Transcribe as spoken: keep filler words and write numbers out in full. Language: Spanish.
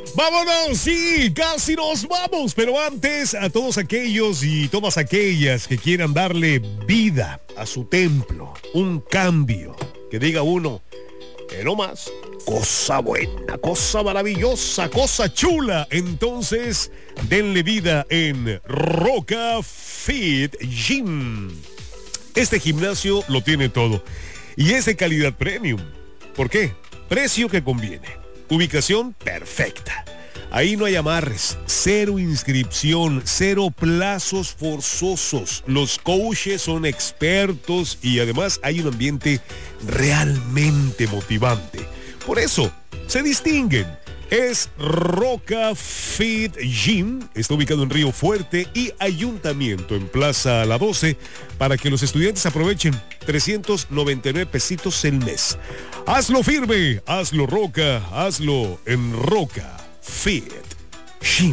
Vámonos, sí, casi nos vamos, pero antes a todos aquellos y todas aquellas que quieran darle vida a su templo, un cambio, que diga uno, que no más, cosa buena, cosa maravillosa, cosa chula, entonces denle vida en Roca Fit Gym. Este gimnasio lo tiene todo y es de calidad premium. ¿Por qué? Precio que conviene. Ubicación perfecta. Ahí no hay amarres, cero inscripción, cero plazos forzosos. Los coaches son expertos y además hay un ambiente realmente motivante. Por eso, se distinguen. Es Roca Fit Gym, está ubicado en Río Fuerte y Ayuntamiento en Plaza La doce para que los estudiantes aprovechen trescientos noventa y nueve pesitos el mes. Hazlo firme, hazlo Roca, hazlo en Roca Fit Gym.